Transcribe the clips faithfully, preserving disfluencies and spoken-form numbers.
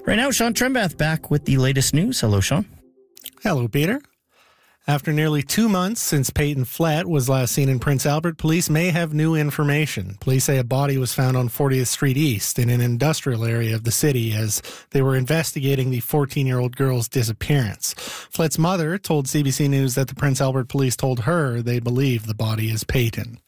Right now, Sean Trembath back with the latest news. Hello, Sean. Hello, Peter. After nearly two months since Peyton Flett was last seen in Prince Albert, police may have new information. Police say a body was found on fortieth Street East in an industrial area of the city as they were investigating the fourteen-year-old girl's disappearance. Flett's mother told C B C News that the Prince Albert police told her they believe the body is Peyton.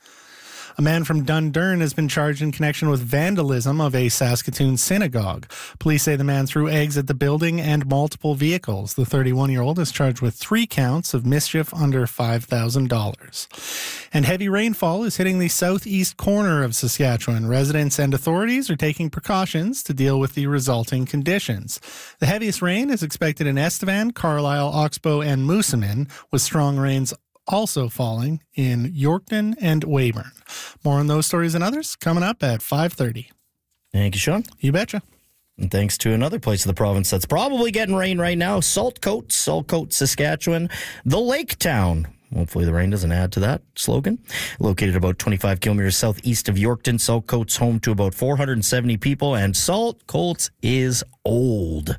A man from Dundurn has been charged in connection with vandalism of a Saskatoon synagogue. Police say the man threw eggs at the building and multiple vehicles. The thirty-one-year-old is charged with three counts of mischief under five thousand dollars. And heavy rainfall is hitting the southeast corner of Saskatchewan. Residents and authorities are taking precautions to deal with the resulting conditions. The heaviest rain is expected in Estevan, Carlisle, Oxbow, and Moosomin, with strong rains also falling in Yorkton and Weyburn. More on those stories and others coming up at five thirty. Thank you, Sean. You betcha. And thanks to another place of the province that's probably getting rain right now, Saltcoats, Saltcoats, Saskatchewan, the Lake Town. Hopefully the rain doesn't add to that slogan. Located about twenty-five kilometers southeast of Yorkton, Saltcoats home to about four hundred seventy people, and Saltcoats is old.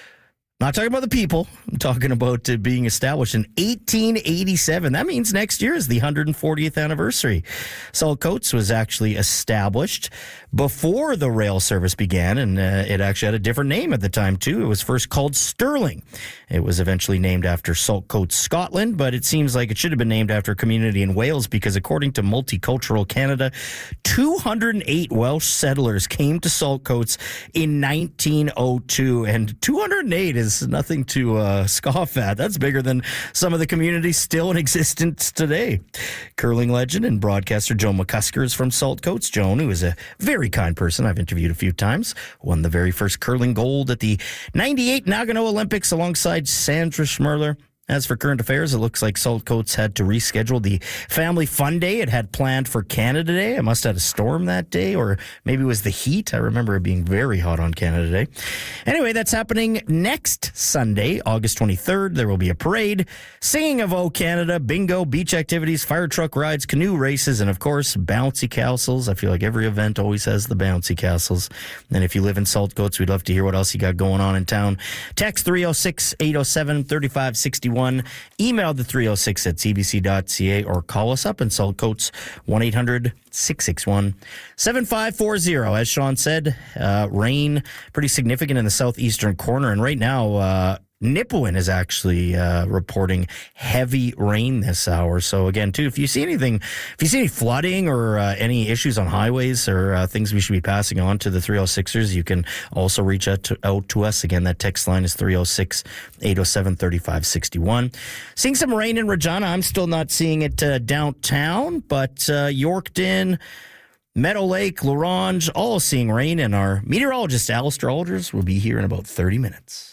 Not talking about the people. I'm talking about uh, being established in eighteen eighty-seven. That means next year is the one hundred fortieth anniversary. Saltcoats was actually established before the rail service began, and uh, it actually had a different name at the time, too. It was first called Stirling. It was eventually named after Saltcoats, Scotland, but it seems like it should have been named after a community in Wales because, according to Multicultural Canada, two hundred eight Welsh settlers came to Saltcoats in nineteen oh two, and two hundred eight is is nothing to uh, scoff at. That's bigger than some of the communities still in existence today. Curling legend and broadcaster Joan McCusker is from Saltcoats. Joan, who is a very kind person I've interviewed a few times, won the very first curling gold at the ninety-eight Nagano Olympics alongside Sandra Schmerler. As for current affairs, it looks like Saltcoats had to reschedule the Family Fun Day it had planned for Canada Day. It must have had a storm that day, or maybe it was the heat. I remember it being very hot on Canada Day. Anyway, that's happening next Sunday, August twenty-third. There will be a parade, singing of O Canada, bingo, beach activities, fire truck rides, canoe races, and of course, bouncy castles. I feel like every event always has the bouncy castles. And if you live in Saltcoats, we'd love to hear what else you got going on in town. Text three oh six, eight oh seven, three five six one. Email the three oh six at c b c dot c a or call us up in Saltcoats, one eight hundred, six six one, seven five four zero. As Sean said, uh, rain pretty significant in the southeastern corner. And right now, uh, Nipawin is actually uh, reporting heavy rain this hour. So again, too, if you see anything, if you see any flooding or uh, any issues on highways or uh, things we should be passing on to the three oh sixers, you can also reach out to, out to us. Again, that text line is three oh six, eight oh seven, three five six one. Seeing some rain in Regina. I'm still not seeing it uh, downtown, but uh, Yorkton, Meadow Lake, Larange, all seeing rain. And our meteorologist, Alistair Alders, will be here in about thirty minutes.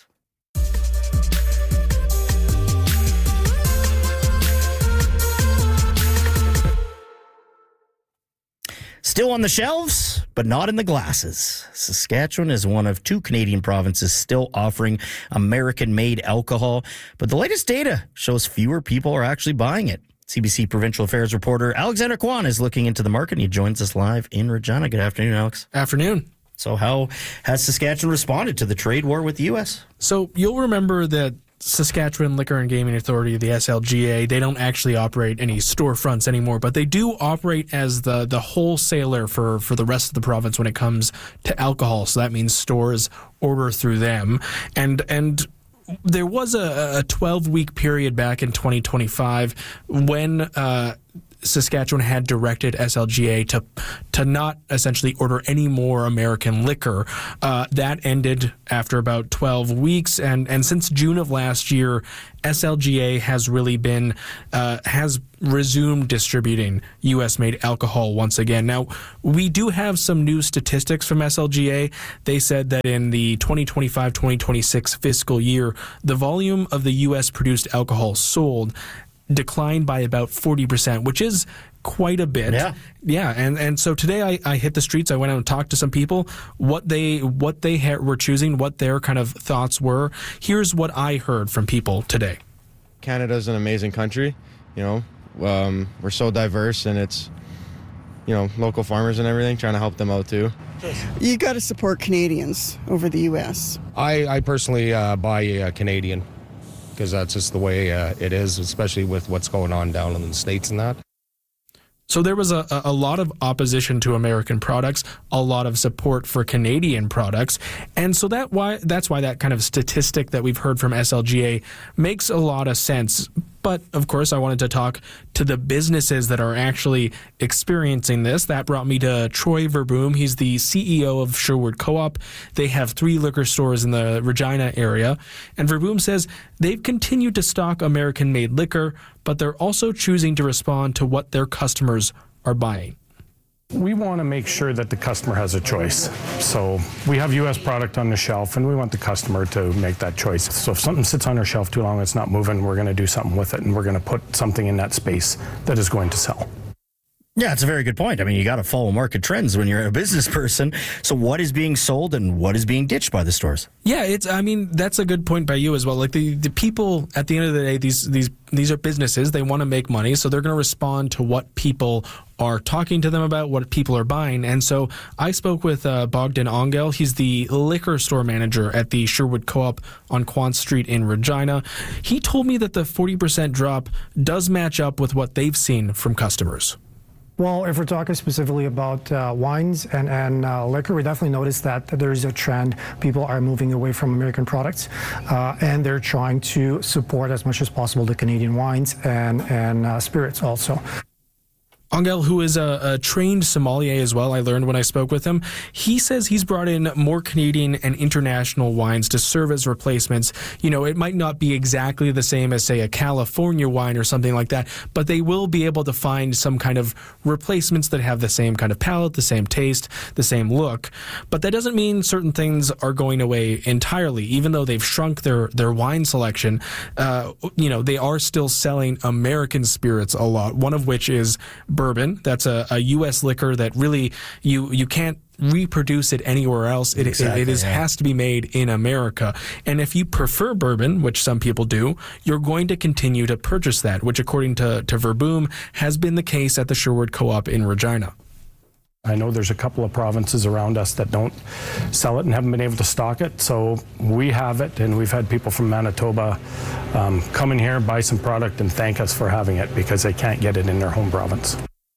Still on the shelves, but not in the glasses. Saskatchewan is one of two Canadian provinces still offering American-made alcohol, but the latest data shows fewer people are actually buying it. C B C Provincial Affairs reporter Alexander Kwan is looking into the market, and he joins us live in Regina. Good afternoon, Alex. Afternoon. So how has Saskatchewan responded to the trade war with the U S? So you'll remember that Saskatchewan Liquor and Gaming Authority, the S L G A, they don't actually operate any storefronts anymore, but they do operate as the, the wholesaler for, for the rest of the province when it comes to alcohol. So that means stores order through them. And and there was a twelve-week period back in twenty twenty-five when uh, Saskatchewan had directed S L G A to to not essentially order any more American liquor. Uh, that ended after about twelve weeks, and, and since June of last year, S L G A has really been uh, has resumed distributing U S-made alcohol once again. Now, we do have some new statistics from S L G A. They said that in the twenty twenty-five twenty twenty-six fiscal year, the volume of the U S-produced alcohol sold declined by about forty percent, which is quite a bit. Yeah. Yeah. And, and so today I, I hit the streets. I went out and talked to some people, what they, what they ha- were choosing, what their kind of thoughts were. Here's what I heard from people today. Canada's an amazing country. You know, um, we're so diverse, and it's, you know, local farmers and everything, trying to help them out too. You got to support Canadians over the U S. I, I personally uh, buy uh, Canadian because that's just the way uh, it is, especially with what's going on down in the States and that. So there was a, a lot of opposition to American products, a lot of support for Canadian products, and so that why that's why that kind of statistic that we've heard from S L G A makes a lot of sense. But of course, I wanted to talk to the businesses that are actually experiencing this. That brought me to Troy Verboom. He's the C E O of Sherwood Co-op. They have three liquor stores in the Regina area, and Verboom says they've continued to stock American-made liquor, but they're also choosing to respond to what their customers are buying. We want to make sure that the customer has a choice. So we have U S product on the shelf, and we want the customer to make that choice. So if something sits on our shelf too long, it's not moving, we're going to do something with it, and we're going to put something in that space that is going to sell. Yeah, it's a very good point. I mean, you got to follow market trends when you're a business person. So what is being sold and what is being ditched by the stores? Yeah, it's. I mean, that's a good point by you as well. Like the, the people at the end of the day, these these these are businesses. They want to make money, so they're going to respond to what people are talking to them about, what people are buying. And so I spoke with uh, Bogdan Angel. He's the liquor store manager at the Sherwood Co-op on Quant Street in Regina. He told me that the forty percent drop does match up with what they've seen from customers. Well, if we're talking specifically about uh, wines and, and uh, liquor, we definitely noticed that there is a trend. People are moving away from American products, uh, and they're trying to support as much as possible the Canadian wines and, and uh, spirits also. Angel, who is a, a trained sommelier as well, I learned when I spoke with him, he says he's brought in more Canadian and international wines to serve as replacements. You know, it might not be exactly the same as, say, a California wine or something like that, but they will be able to find some kind of replacements that have the same kind of palate, the same taste, the same look. But that doesn't mean certain things are going away entirely. Even though they've shrunk their, their wine selection, uh, you know, they are still selling American spirits a lot, one of which is bourbon. That's a, a U S liquor that really you you can't reproduce it anywhere else. It, exactly, it, it is, yeah. has to be made in America. And if you prefer bourbon, which some people do, you're going to continue to purchase that, which according to, to Verboom has been the case at the Sherwood Co-op in Regina. I know there's a couple of provinces around us that don't sell it and haven't been able to stock it, so we have it, and we've had people from Manitoba um, come in here, buy some product, and thank us for having it because they can't get it in their home province.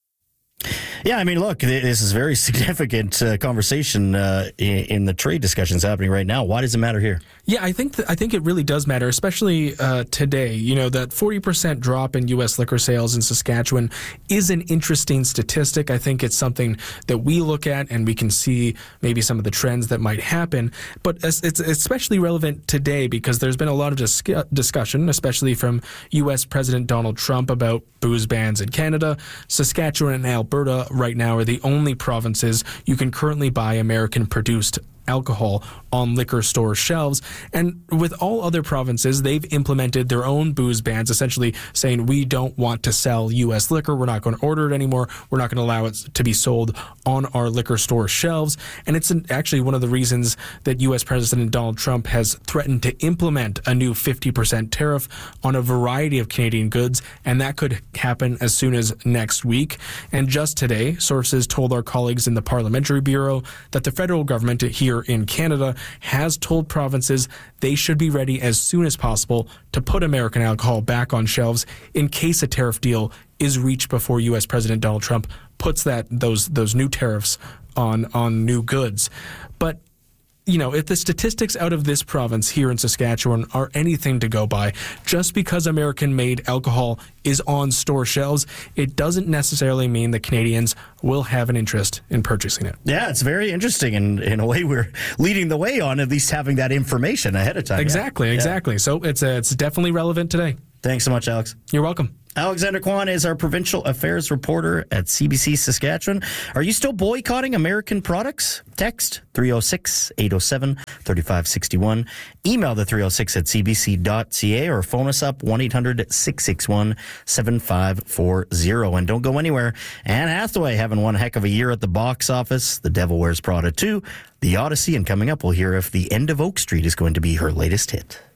Yeah, I mean, look, this is very significant uh, conversation uh, in, in the trade discussions happening right now. Why does it matter here? Yeah, I think th- I think it really does matter, especially uh, today. You know, that forty percent drop in U S liquor sales in Saskatchewan is an interesting statistic. I think it's something that we look at and we can see maybe some of the trends that might happen. But it's especially relevant today because there's been a lot of dis- discussion, especially from U S President Donald Trump, about booze bans in Canada. Saskatchewan and Alberta right now are the only provinces you can currently buy American-produced alcohol on liquor store shelves. And with all other provinces, they've implemented their own booze bans, essentially saying we don't want to sell U S liquor. We're not going to order it anymore. We're not going to allow it to be sold on our liquor store shelves. And it's an, actually one of the reasons that U S President Donald Trump has threatened to implement a new fifty percent tariff on a variety of Canadian goods. And that could happen as soon as next week. And just today, sources told our colleagues in the Parliamentary Bureau that the federal government here in Canada has told provinces they should be ready as soon as possible to put American alcohol back on shelves in case a tariff deal is reached before U S President Donald Trump puts that those those new tariffs on on new goods. But you know, if the statistics out of this province here in Saskatchewan are anything to go by, just because American-made alcohol is on store shelves, it doesn't necessarily mean that Canadians will have an interest in purchasing it. Yeah, it's very interesting, and in a way we're leading the way on at least having that information ahead of time. Exactly, yeah. exactly. Yeah. So it's uh, it's definitely relevant today. Thanks so much, Alex. You're welcome. Alexander Kwan is our provincial affairs reporter at C B C Saskatchewan. Are you still boycotting American products? Text three oh six, eight oh seven, three five six one. Email the three oh six at c b c dot c a or phone us up one eight hundred, six six one, seven five four zero. And don't go anywhere. Anne Hathaway having one heck of a year at the box office. The Devil Wears Prada two, The Odyssey, and coming up we'll hear if The End of Oak Street is going to be her latest hit.